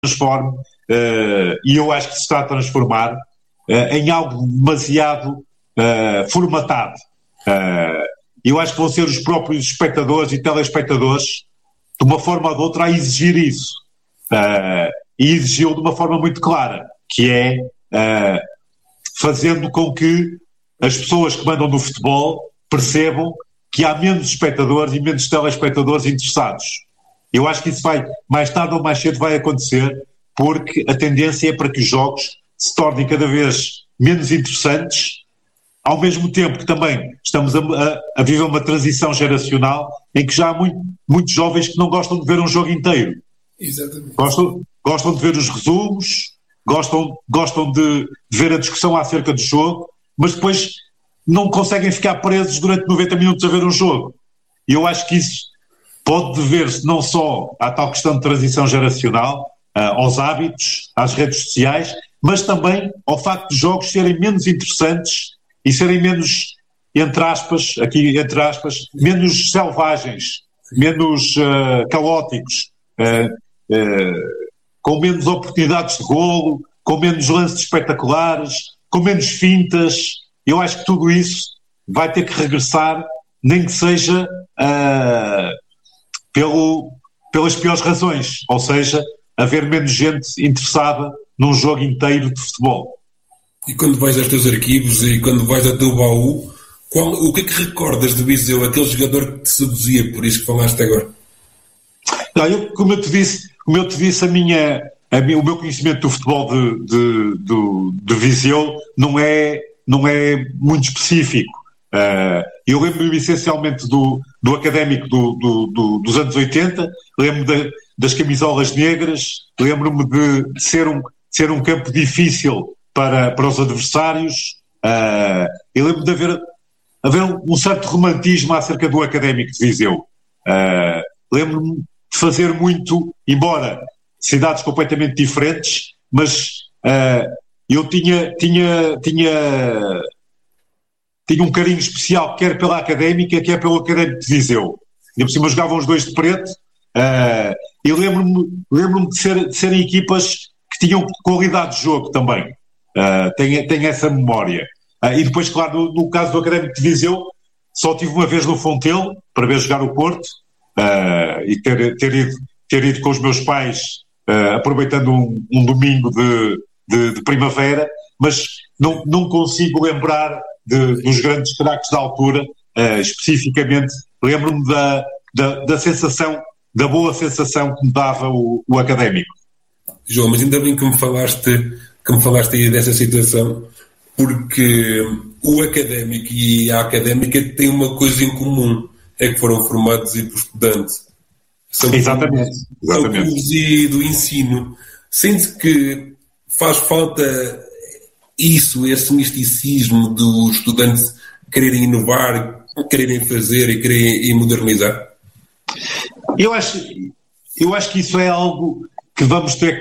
transforme, e eu acho que se está a transformar, em algo demasiado formatado. Eu acho que vão ser os próprios espectadores e telespectadores, de uma forma ou de outra, a exigir isso. E exigiu de uma forma muito clara, que é fazendo com que as pessoas que mandam no futebol percebam que há menos espectadores e menos telespectadores interessados. Eu acho que isso vai, mais tarde ou mais cedo, vai acontecer, porque a tendência é para que os jogos se tornem cada vez menos interessantes, ao mesmo tempo que também estamos a viver uma transição geracional em que já há muitos jovens que não gostam de ver um jogo inteiro. Exatamente. Gostam de ver os resumos, gostam de ver a discussão acerca do jogo, mas depois não conseguem ficar presos durante 90 minutos a ver um jogo. E eu acho que isso pode dever-se não só à tal questão de transição geracional, aos hábitos, às redes sociais, mas também ao facto de jogos serem menos interessantes e serem menos, entre aspas, menos selvagens, menos caóticos, com menos oportunidades de golo, com menos lances espetaculares, com menos fintas. Eu acho que tudo isso vai ter que regressar, nem que seja pelas piores razões, ou seja, haver menos gente interessada num jogo inteiro de futebol. E quando vais aos teus arquivos e quando vais ao teu baú, o que é que recordas de Viseu, aquele jogador que te seduzia, por isso que falaste agora? Não, como eu te disse, o meu conhecimento do futebol de Viseu não é muito específico. Eu lembro-me essencialmente do Académico dos anos 80, lembro-me das camisolas negras, lembro-me de ser um campo difícil para os adversários. Eu lembro-me de haver um certo romantismo acerca do Académico de Viseu. Lembro-me de fazer muito, embora cidades completamente diferentes, mas eu tinha um carinho especial, quer pela Académica, quer pelo Académico de Viseu. E por cima jogavam os dois de preto. Eu lembro-me de serem equipas que tinham qualidade de jogo também. Tenho essa memória. E depois, claro, no caso do Académico de Viseu, só tive uma vez no Fontelo para ver jogar o Porto, e ter ido com os meus pais, aproveitando um domingo de primavera, mas não consigo lembrar dos grandes craques da altura. Especificamente lembro-me da sensação, da boa sensação que me dava o Académico. João, mas ainda bem que me falaste aí dessa situação, porque o Académico e a Académica têm uma coisa em comum, é que foram formados por estudantes. Exatamente. São cursos do ensino. Sente que faz falta esse misticismo dos estudantes quererem inovar, quererem fazer e quererem modernizar? Eu acho que isso é algo que vamos ter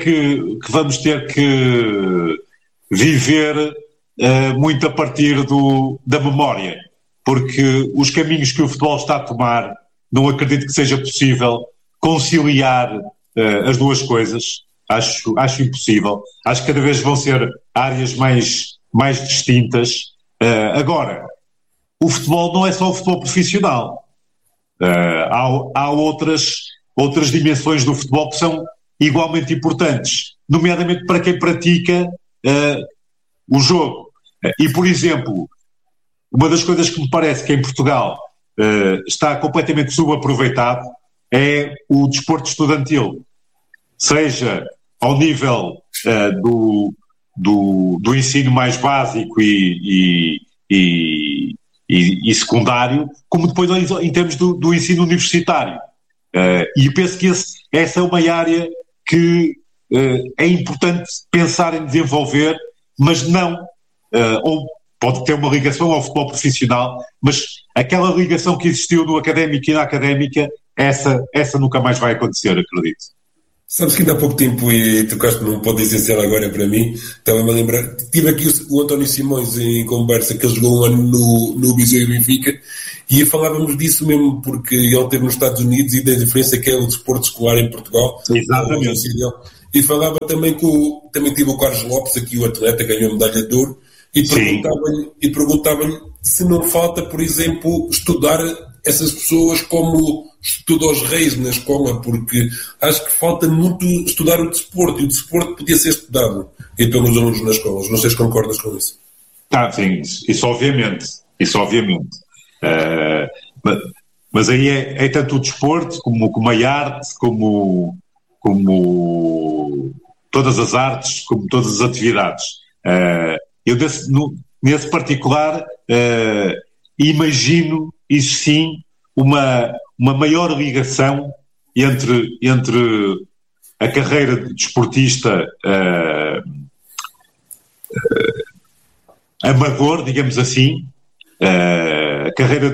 que viver muito a partir da memória, porque os caminhos que o futebol está a tomar, não acredito que seja possível conciliar as duas coisas. Acho impossível. Acho que cada vez vão ser áreas mais distintas. Agora, o futebol não é só o futebol profissional. Há outras dimensões do futebol que são igualmente importantes, nomeadamente para quem pratica o jogo. E, por exemplo, uma das coisas que me parece que em Portugal está completamente subaproveitado é o desporto estudantil, seja ao nível do ensino mais básico e secundário, como depois em termos do ensino universitário. E eu penso que essa é uma área que é importante pensar em desenvolver, mas não, ou pode ter uma ligação ao futebol profissional, mas aquela ligação que existiu no Académico e na Académica, essa nunca mais vai acontecer, acredito. Sabes que ainda há pouco tempo, e tocaste num ponto essencial agora para mim, estava-me a lembrar, tive aqui o António Simões em conversa, que ele jogou um ano no Viseu e Benfica, e falávamos disso mesmo, porque ele esteve nos Estados Unidos e da diferença que é o desporto escolar em Portugal. Exatamente. e falava também também tive o Carlos Lopes aqui, o atleta, ganhou a medalha de ouro, e perguntava-lhe se não falta, por exemplo, estudar essas pessoas como estuda os reis na escola, porque acho que falta muito estudar o desporto, e o desporto podia ser estudado pelos alunos nas escolas. Não sei se concordas com isso. Sim, isso obviamente. Mas aí é tanto o desporto como a arte, como todas as artes, como todas as atividades. Eu nesse particular imagino, isso sim, uma maior ligação entre a carreira de desportista amador, digamos assim, a carreira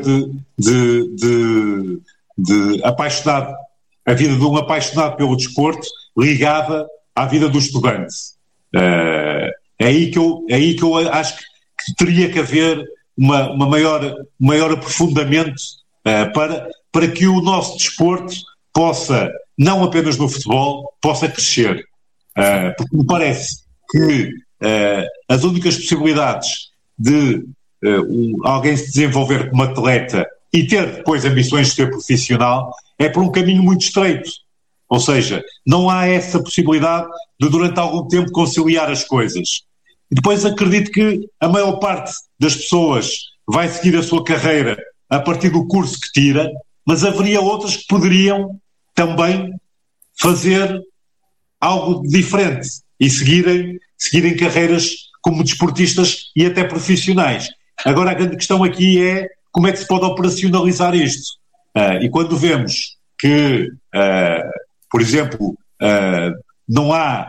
de apaixonado, a vida de um apaixonado pelo desporto ligada à vida do estudante. É aí que eu acho que teria que haver um maior aprofundamento para que o nosso desporto possa, não apenas no futebol, possa crescer. Porque me parece que as únicas possibilidades de alguém se desenvolver como atleta e ter depois ambições de ser profissional é por um caminho muito estreito. Ou seja, não há essa possibilidade de durante algum tempo conciliar as coisas. E depois acredito que a maior parte das pessoas vai seguir a sua carreira a partir do curso que tira, mas haveria outras que poderiam também fazer algo diferente e seguirem carreiras como desportistas e até profissionais. Agora a grande questão aqui é como é que se pode operacionalizar isto. E quando vemos que, por exemplo, não há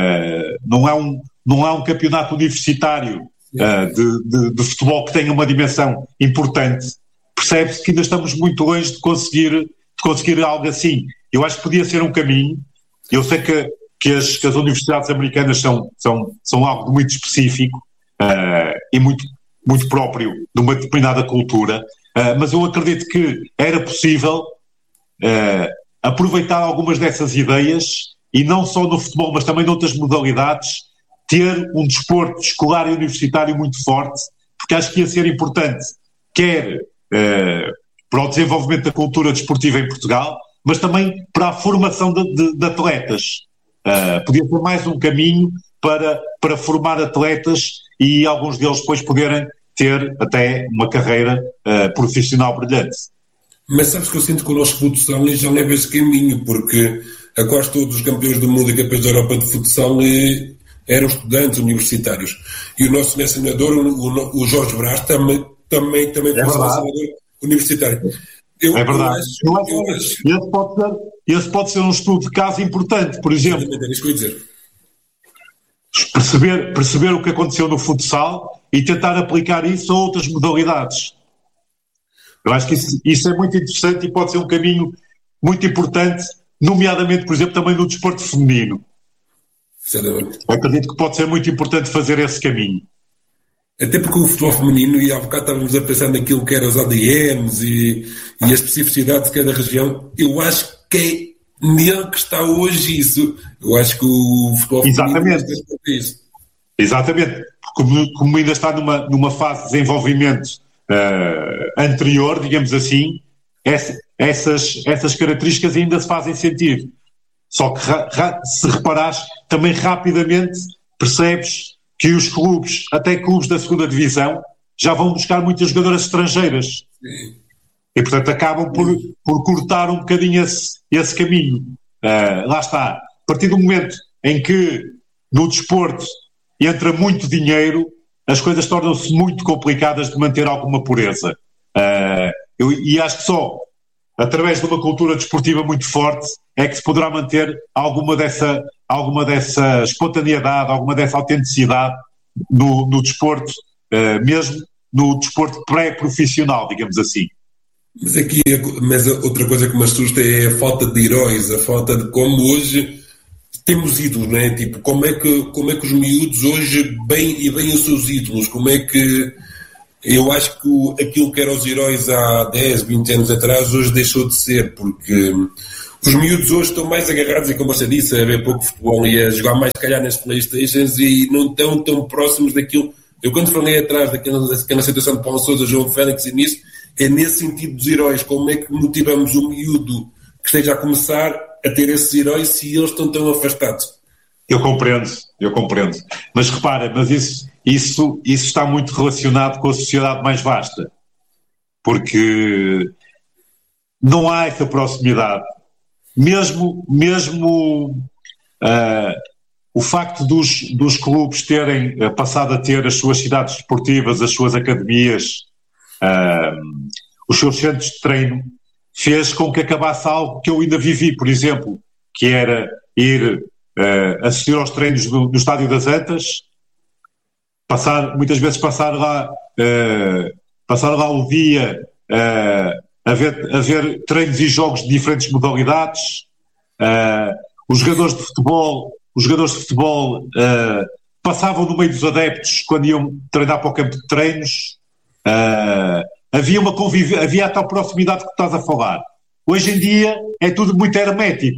um campeonato universitário de futebol que tenha uma dimensão importante, percebe-se que ainda estamos muito longe de conseguir algo assim. Eu acho que podia ser um caminho. Eu sei que as universidades americanas são algo muito específico e muito próprio de uma determinada cultura, mas eu acredito que era possível aproveitar algumas dessas ideias, e não só no futebol, mas também noutras modalidades, ter um desporto escolar e universitário muito forte, porque acho que ia ser importante, quer para o desenvolvimento da cultura desportiva em Portugal, mas também para a formação de atletas. Podia ser mais um caminho para formar atletas e alguns deles depois poderem ter até uma carreira profissional brilhante. Mas sabes que eu sinto que o nosso futsal já leva esse caminho, porque quase todos os campeões do mundo e campeões da Europa de futsal eram estudantes universitários. E o nosso selecionador, o Jorge Brás, também foi selecionador universitário. É verdade. Esse pode ser um estudo de caso importante, por exemplo. É isso que eu ia dizer. Perceber o que aconteceu no futsal e tentar aplicar isso a outras modalidades. Eu acho que isso é muito interessante e pode ser um caminho muito importante, nomeadamente, por exemplo, também no desporto feminino. Exatamente. Eu acredito que pode ser muito importante fazer esse caminho. Até porque o futebol feminino, e há bocado estávamos a pensar naquilo que eram os ADMs e a especificidade de cada região, eu acho que é nele que está hoje isso. Eu acho que o futebol feminino é isso. Exatamente. Como ainda está numa fase de desenvolvimento anterior, digamos assim, essas características ainda se fazem sentir. Só que se reparares, também rapidamente percebes que os clubes, até clubes da segunda divisão, já vão buscar muitas jogadoras estrangeiras. Sim. E, portanto, acabam por cortar um bocadinho esse caminho. Lá está. A partir do momento em que no desporto entra muito dinheiro, as coisas tornam-se muito complicadas de manter alguma pureza. E acho que só através de uma cultura desportiva muito forte é que se poderá manter alguma dessa espontaneidade, alguma dessa autenticidade no desporto, mesmo no desporto pré-profissional, digamos assim. Mas outra coisa que me assusta é a falta de heróis, a falta de como hoje temos ídolos, não é? Tipo, como é que os miúdos hoje veem os seus ídolos? Como é que eu acho que aquilo que eram os heróis há 10, 20 anos atrás hoje deixou de ser, porque Os miúdos hoje estão mais agarrados, e como você disse, a ver pouco futebol e a jogar mais, se calhar, nas Playstations, e não estão tão próximos daquilo. Eu, quando falei atrás daquela situação de Paulo Sousa, João Félix e nisso, é nesse sentido dos heróis. Como é que motivamos o miúdo que esteja a começar a ter esses heróis se eles estão tão afastados? Eu compreendo. Mas repara, isso está muito relacionado com a sociedade mais vasta. Porque não há essa proximidade. Mesmo o facto dos clubes terem passado a ter as suas cidades desportivas, as suas academias, os seus centros de treino, fez com que acabasse algo que eu ainda vivi, por exemplo, que era ir assistir aos treinos do Estádio das Antas, muitas vezes passar lá o dia a ver treinos e jogos de diferentes modalidades. Os jogadores de futebol passavam no meio dos adeptos quando iam treinar para o campo de treinos. Havia a tal proximidade que estás a falar. Hoje em dia é tudo muito hermético.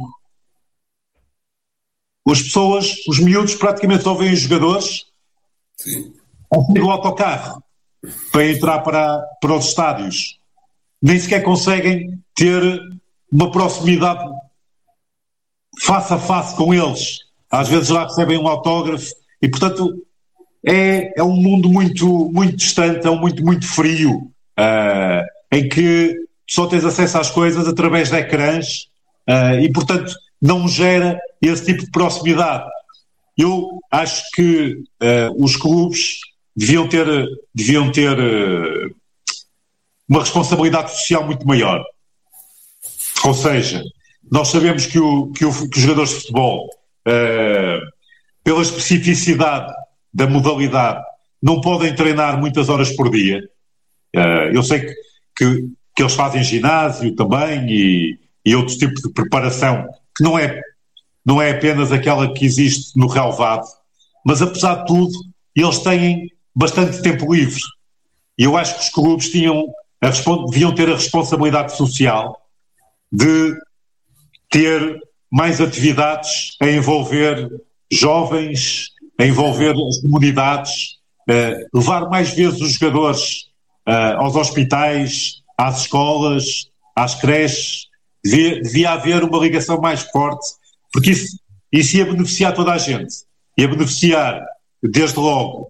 Os miúdos praticamente só veem os jogadores no autocarro para entrar para os estádios. Nem sequer conseguem ter uma proximidade face a face com eles. Às vezes lá recebem um autógrafo e, portanto, é um mundo muito, muito distante, é um mundo muito frio, em que só tens acesso às coisas através de ecrãs e, portanto, não gera esse tipo de proximidade. Eu acho que os clubes deviam ter uma responsabilidade social muito maior. Ou seja, nós sabemos que os jogadores de futebol, pela especificidade da modalidade, não podem treinar muitas horas por dia. Eu sei que eles fazem ginásio também e outros tipos de preparação, que não é apenas aquela que existe no relvado, mas apesar de tudo, eles têm bastante tempo livre. E eu acho que os clubes deviam ter a responsabilidade social de ter mais atividades a envolver jovens, a envolver as comunidades, levar mais vezes os jogadores aos hospitais, às escolas, às creches. Devia haver uma ligação mais forte, porque isso ia beneficiar toda a gente. Ia beneficiar, desde logo,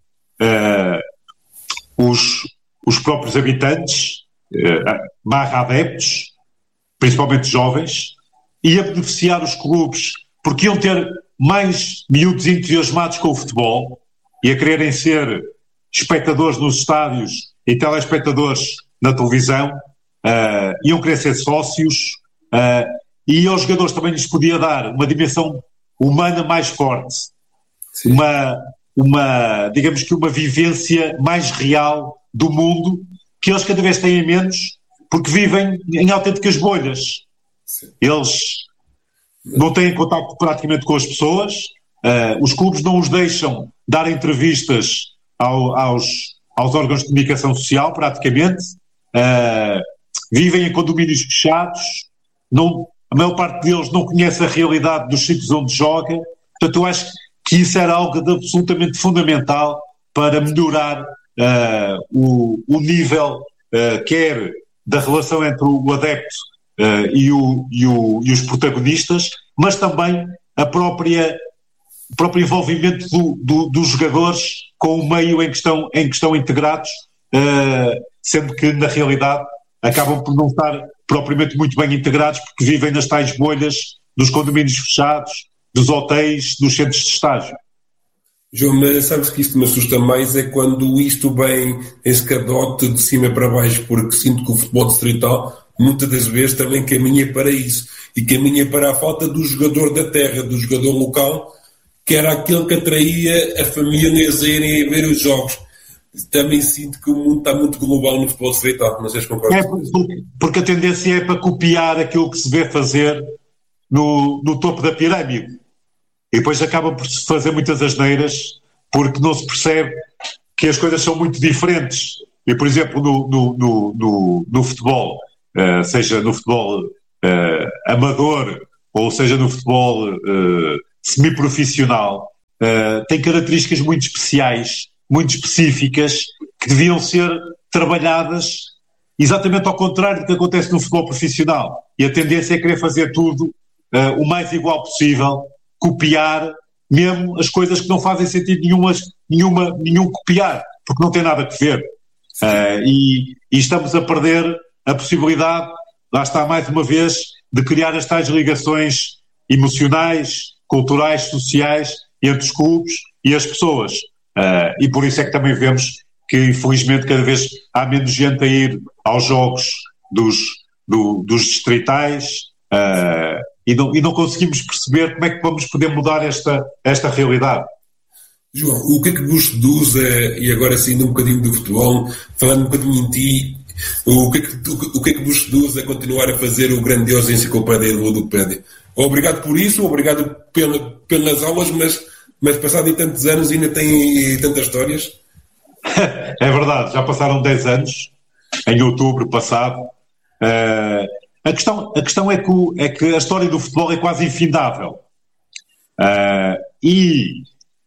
os próprios habitantes, /adeptos, principalmente jovens, ia beneficiar os clubes, porque iam ter mais miúdos entusiasmados com o futebol e a quererem ser espectadores nos estádios e telespectadores na televisão, iam querer ser sócios, e aos jogadores também lhes podia dar uma dimensão humana mais forte. Sim. Digamos que uma vivência mais real do mundo, que eles cada vez têm menos, porque vivem em autênticas bolhas. Sim. Eles não têm contacto praticamente com as pessoas, os clubes não os deixam dar entrevistas aos órgãos de comunicação social, praticamente, vivem em condomínios fechados, a maior parte deles não conhece a realidade dos sítios onde joga. Portanto, eu acho que isso era algo de absolutamente fundamental para melhorar o nível, quer da relação entre o adepto e os protagonistas, mas também o próprio envolvimento dos jogadores com o meio em que estão integrados, sendo que, na realidade, acabam por não estar propriamente muito bem integrados, porque vivem nas tais bolhas dos condomínios fechados, dos hotéis, dos centros de estágio. João, mas sabes que isto me assusta mais é quando isto vem esse cadote de cima para baixo, porque sinto que o futebol distrital muitas das vezes também caminha para isso, e caminha para a falta do jogador da terra, do jogador local, que era aquele que atraía a famílias a irem ver os jogos. Também sinto que o mundo está muito global no futebol distrital, não sei se concordas. Porque a tendência é para copiar aquilo que se vê fazer no topo da pirâmide. E depois acaba por se fazer muitas asneiras, porque não se percebe que as coisas são muito diferentes. E, por exemplo, no futebol, seja no futebol amador, ou seja no futebol semiprofissional, tem características muito especiais, muito específicas, que deviam ser trabalhadas exatamente ao contrário do que acontece no futebol profissional. E a tendência é querer fazer tudo o mais igual possível, copiar mesmo as coisas que não fazem sentido nenhum copiar, porque não tem nada a ver. E estamos a perder a possibilidade, lá está mais uma vez, de criar as tais ligações emocionais, culturais, sociais entre os clubes e as pessoas. E por isso é que também vemos que, infelizmente, cada vez há menos gente a ir aos jogos dos distritais, e não conseguimos perceber como é que vamos poder mudar esta realidade. João, o que é que vos seduz, e agora saindo um bocadinho do futebol, falando um bocadinho em ti, o que é que vos seduz a continuar a fazer o grandioso Enciclopédia e Ludopédia? Obrigado por isso, obrigado pelas aulas, mas passado em tantos anos ainda tem tantas histórias. É verdade, já passaram 10 anos, em outubro passado. A questão é que a história do futebol é quase infindável. E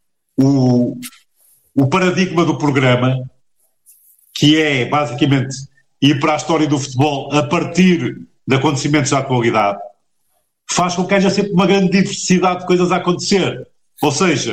o paradigma do programa, que é basicamente ir para a história do futebol a partir de acontecimentos da atualidade, faz com que haja sempre uma grande diversidade de coisas a acontecer. Ou seja,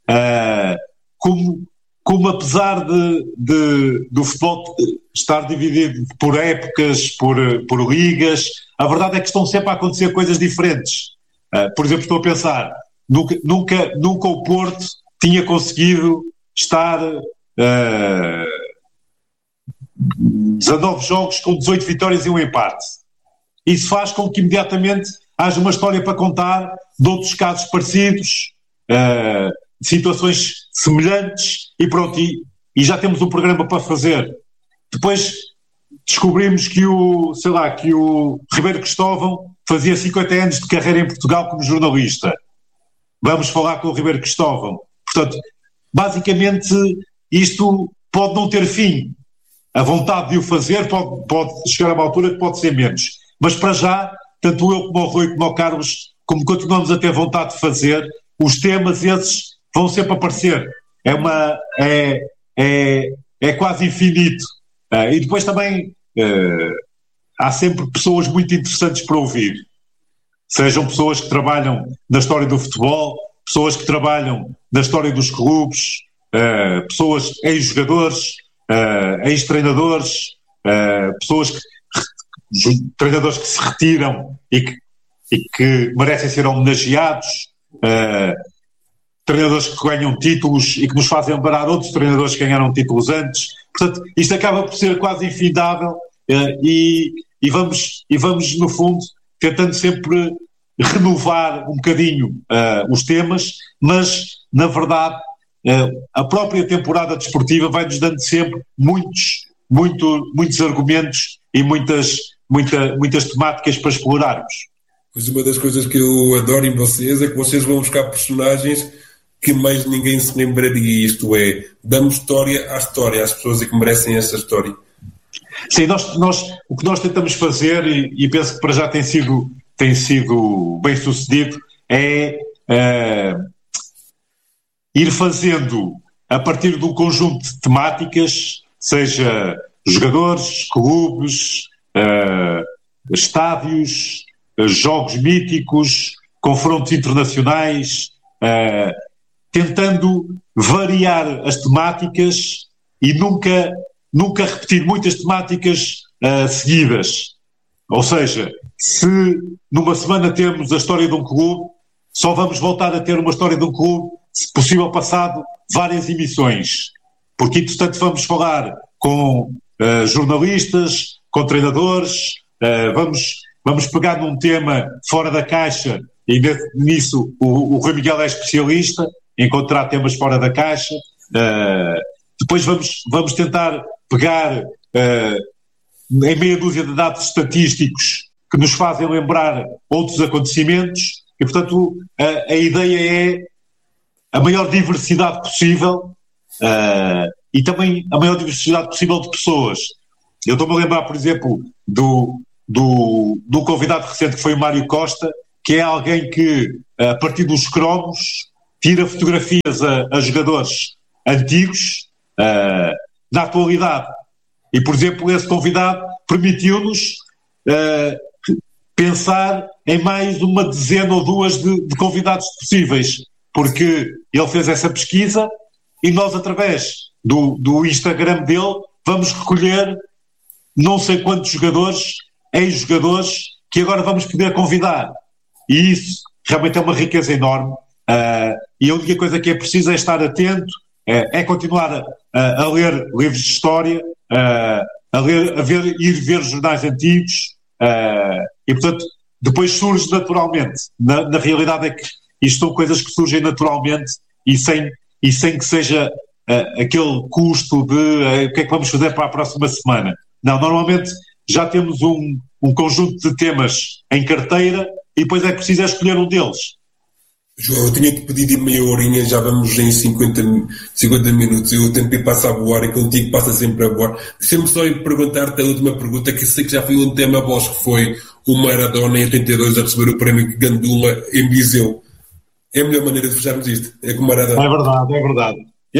como apesar do futebol estar dividido por épocas, por ligas, a verdade é que estão sempre a acontecer coisas diferentes. Por exemplo, estou a pensar, nunca o Porto tinha conseguido estar 19 jogos com 18 vitórias e um empate. Isso faz com que imediatamente haja uma história para contar de outros casos parecidos, situações semelhantes, e pronto, e já temos um programa para fazer. Depois descobrimos que o Ribeiro Cristóvão fazia 50 anos de carreira em Portugal como jornalista. Vamos falar com o Ribeiro Cristóvão. Portanto, basicamente, isto pode não ter fim. A vontade de o fazer pode chegar a uma altura que pode ser menos. Mas para já, tanto eu como o Rui como o Carlos, como continuamos a ter vontade de fazer, os temas esses vão sempre aparecer. É quase infinito. E depois também há sempre pessoas muito interessantes para ouvir. Sejam pessoas que trabalham na história do futebol, pessoas que trabalham na história dos clubes, pessoas, ex-jogadores, ex-treinadores, treinadores que se retiram e que merecem ser homenageados, treinadores que ganham títulos e que nos fazem lembrar outros treinadores que ganharam títulos antes. Portanto, isto acaba por ser quase infindável, e vamos, no fundo, tentando sempre renovar um bocadinho os temas, mas, na verdade, a própria temporada desportiva vai-nos dando sempre muitos argumentos e muitas temáticas para explorarmos. Pois uma das coisas que eu adoro em vocês é que vocês vão buscar personagens que mais ninguém se lembraria, isto é, damos história à história, às pessoas que merecem essa história. Sim, o que nós tentamos fazer, e penso que para já tem sido bem sucedido, é ir fazendo, a partir de um conjunto de temáticas, seja jogadores, clubes, estádios, jogos míticos, confrontos internacionais, tentando variar as temáticas e nunca repetir muitas temáticas seguidas. Ou seja, se numa semana temos a história de um clube, só vamos voltar a ter uma história de um clube, se possível, passado várias emissões. Porque, entretanto, vamos falar com jornalistas, com treinadores, vamos pegar num tema fora da caixa, e nisso o Rui Miguel é especialista, encontrar temas fora da caixa. Depois vamos tentar pegar em meia dúzia de dados estatísticos que nos fazem lembrar outros acontecimentos, e, portanto, a ideia é a maior diversidade possível, e também a maior diversidade possível de pessoas. Eu estou-me a lembrar, por exemplo, do convidado recente, que foi o Mário Costa, que é alguém que, a partir dos cromos, tira fotografias a jogadores antigos na atualidade. E, por exemplo, esse convidado permitiu-nos pensar em mais uma dezena ou duas de convidados possíveis, porque ele fez essa pesquisa e nós, através do Instagram dele, vamos recolher não sei quantos jogadores, ex-jogadores, que agora vamos poder convidar. E isso realmente é uma riqueza enorme. E a única coisa que é preciso é estar atento, é continuar a ler livros de história, ir ver jornais antigos, e portanto depois surge naturalmente. Na realidade é que isto são coisas que surgem naturalmente e sem que seja aquele custo de o que é que vamos fazer para a próxima semana. Não, normalmente já temos um conjunto de temas em carteira e depois é preciso escolher um deles. João, eu tinha-te pedido em meia horinha, já vamos em 50 minutos, o tempo passa a voar e contigo passa sempre a voar. Deixa-me só perguntar-te a última pergunta, que sei que já foi um tema vosso, que foi o Maradona em 82 a receber o prémio Gandula em Viseu. É a melhor maneira de fecharmos isto, é com o Maradona. É verdade.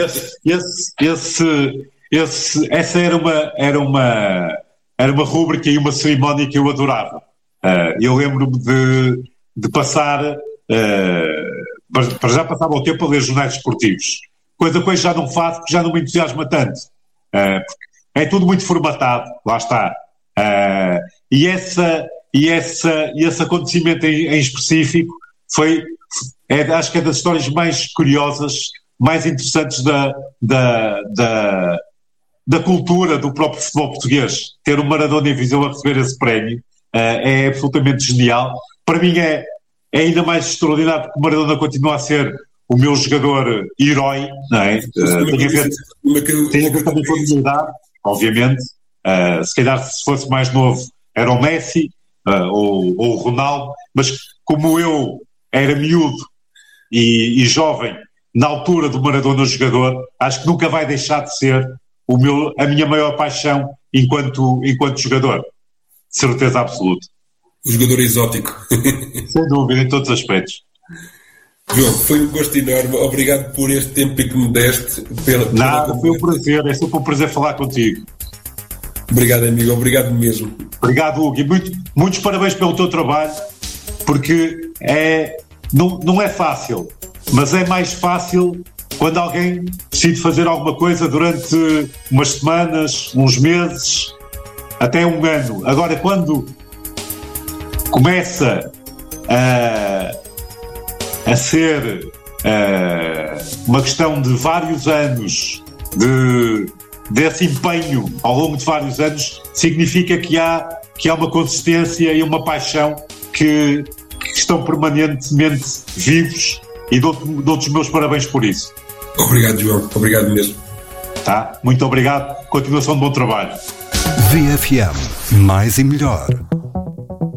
Essa era uma rúbrica e uma cerimónia que eu adorava. Eu lembro-me de passar... para já passava o tempo a ler jornais esportivos, coisa que hoje já não faço, porque já não me entusiasma tanto, é tudo muito formatado, lá está, e esse acontecimento em específico acho que é das histórias mais curiosas, mais interessantes da cultura do próprio futebol português. Ter o Maradona em Viseu a receber esse prémio é absolutamente genial. Para mim é ainda mais extraordinário, porque o Maradona continua a ser o meu jogador herói, não é? Tem a ver também com a minha idade, obviamente. Se calhar, se fosse mais novo, era o Messi ou o Ronaldo, mas como eu era miúdo e jovem na altura do Maradona jogador, acho que nunca vai deixar de ser a minha maior paixão enquanto jogador. De certeza absoluta. O jogador exótico. Sem dúvida, em todos os aspectos. João, foi um gosto enorme. Obrigado por este tempo que me deste. Nada, foi um prazer. É sempre um prazer falar contigo. Obrigado, amigo. Obrigado mesmo. Obrigado, Hugo. E muitos parabéns pelo teu trabalho, porque não é fácil, mas é mais fácil quando alguém decide fazer alguma coisa durante umas semanas, uns meses, até um ano. Agora, quando começa a ser uma questão de vários anos, desse empenho ao longo de vários anos, significa que há uma consistência e uma paixão que estão permanentemente vivos, e dou-te os meus parabéns por isso. Obrigado, João. Obrigado mesmo. Tá? Muito obrigado. Continuação de bom trabalho. VFM. Mais e melhor.